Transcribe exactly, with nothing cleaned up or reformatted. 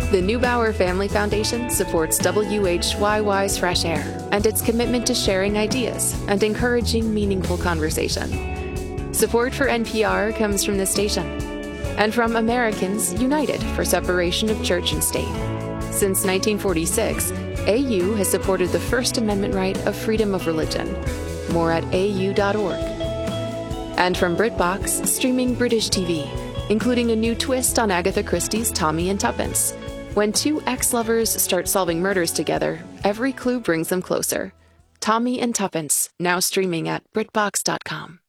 The Neubauer Family Foundation supports W H Y Y's Fresh Air and its commitment to sharing ideas and encouraging meaningful conversation. Support for N P R comes from this station and from Americans United for Separation of Church and State. Since nineteen forty-six, A U has supported the First Amendment right of freedom of religion. More at A U dot org. And from BritBox, streaming British T V, including a new twist on Agatha Christie's Tommy and Tuppence. When two ex-lovers start solving murders together, every clue brings them closer. Tommy and Tuppence, now streaming at Brit Box dot com.